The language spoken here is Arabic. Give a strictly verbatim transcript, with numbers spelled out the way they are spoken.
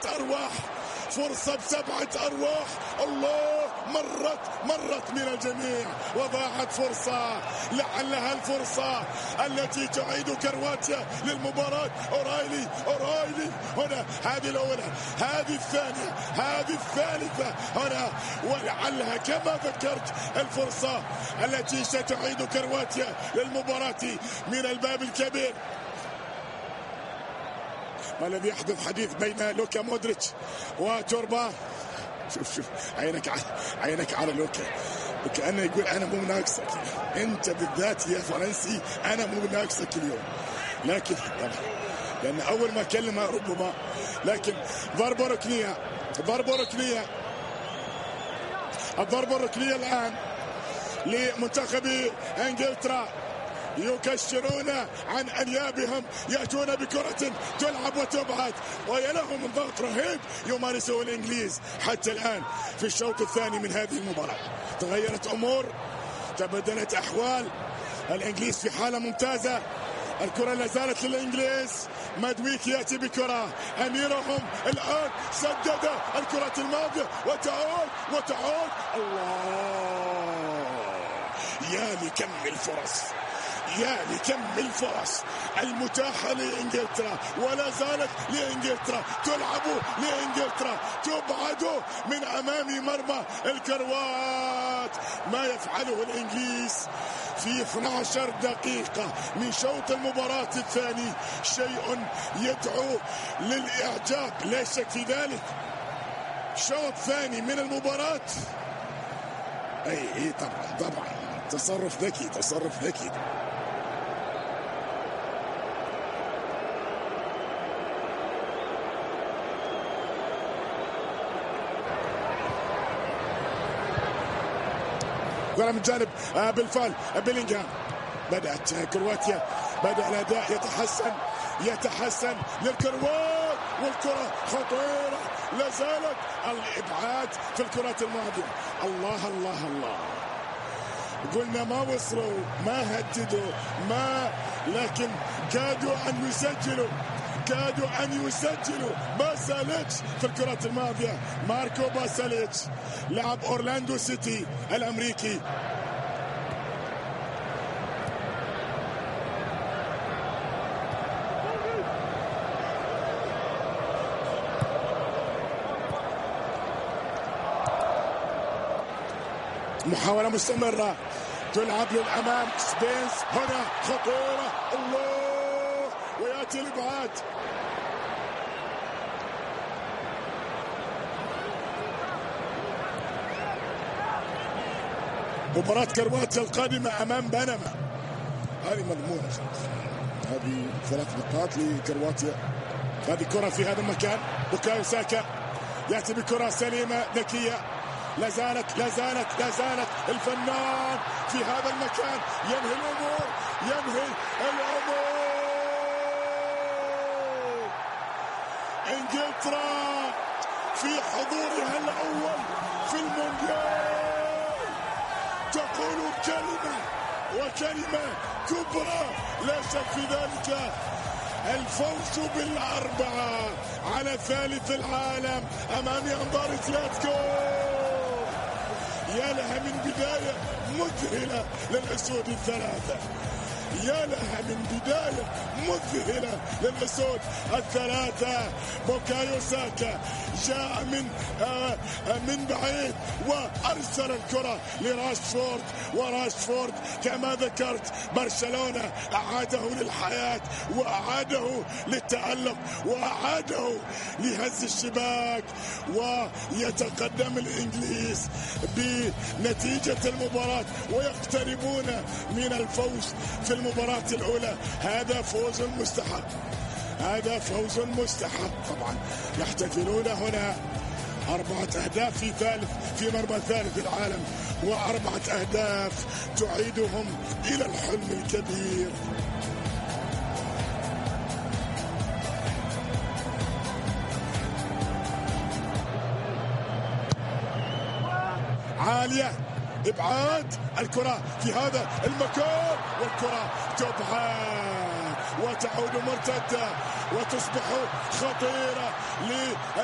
أرواح، فرصة بسبعة أرواح. الله، مرت مرت من الجميع وضاعت فرصة، لعلها الفرصة التي تعيد كرواتيا للمباراة. أورايلي أورايلي هنا، هذه الأولى، هذه الثانية، هذه الثالثة هنا، ولعلها كما ذكرت الفرصة التي ستعيد كرواتيا للمباراة من الباب الكبير. ما الذي يحدث؟ حديث بين لوكا مودريتش وتوربا. شوف شوف عينك على عينك على لوكا، وكأنه يقول أنا مو ناقصك، أنت بالذات يا فرنسي أنا مو ناقصك اليوم. لكن طبعا لأن أول ما كلمه ربما، لكن ضربة ركنية، ضربة ركنية، الضربة الركنية الآن لمنتخب إنجلترا، يكشرون عن أنيابهم، يأتون بكرة تلعب وتبعد، ويا لهم ضغط رهيب يمارسه الإنجليز حتى الآن في الشوط الثاني من هذه المباراة. تغيرت أمور، تبدلت أحوال، الإنجليز في حالة ممتازة. الكرة لا زالت للإنجليز، مادويك يأتي بكرة، أميرهم الآن سدد الكرة الماضية وتعود وتعود. الله، يا لكم الفرص، يا لكم الفرص المتاحة لإنجلترا، ولا زالت لإنجلترا، تلعب لإنجلترا، تبعد من أمام مرمى الكروات. ما يفعله الإنجليز في اثنتي عشرة دقيقة من شوط المباراة الثاني شيء يدعو للإعجاب، لا شك في ذلك. شوط ثاني من المباراة، أي أي طبعا طبعا تصرف ذكي، تصرف ذكي. كرة من جانب بالفعل بيلينغهام. بدأت كرواتيا، بدأ الأداء يتحسن يتحسن للكروات، والكرة خطيرة، لا زالت الإبعاد في الكرات الماضية. الله الله الله، قلنا ما وصلوا، ما هددوا، ما لكن كادوا أن يسجلوا، كادوا أن يسجلوا. باساليتش في الكرات الماضية، ماركو باساليتش لاعب أورلاندو سيتي الأمريكي. محاولة مستمرة، تلعب للأمام، سبينس هنا خطيرة، الله، ويأتي الإبعاد. مباراة كرواتيا القادمة أمام بنما، هذه مضمونة، هذه ثلاث نقاط لكرواتيا. هذه كرة في هذا المكان، بوكايو ساكا يأتي بكرة سليمة ذكية، لا زالت لا زالت لا زالت الفنان في هذا المكان، ينهي الأمور، ينهي الأمور. إنجلترا في حضورها الأول في المونديال تقول كلمة وكلمة كبرى، لا شك في ذلك، الفوز بالأربعة على ثالث العالم أمام أنظار أتلتيكو. يا لها من بداية مذهلة للأسود الثلاثة، يا لها من بداية مذهلة للأسود الثلاثة. بوكايو ساكا جاء من آه من بعيد وأرسل الكرة لراشفورد، وراشفورد كما ذكرت برشلونة أعاده للحياة، وأعاده للتألق، وأعاده لهز الشباك، ويتقدم الإنجليز بنتيجة المباراة ويقتربون من الفوز في المباراة الأولى. هذا فوز مستحق، هذا فوز مستحق. طبعا يحتفلون هنا أربعة أهداف في ثالث في مرمى ثالث العالم، وأربعة أهداف تعيدهم إلى الحلم الكبير. عالية، إبعاد الكرة في هذا المكان، والكرة تبعد وتعود مرتدة وتصبح خطيرة ل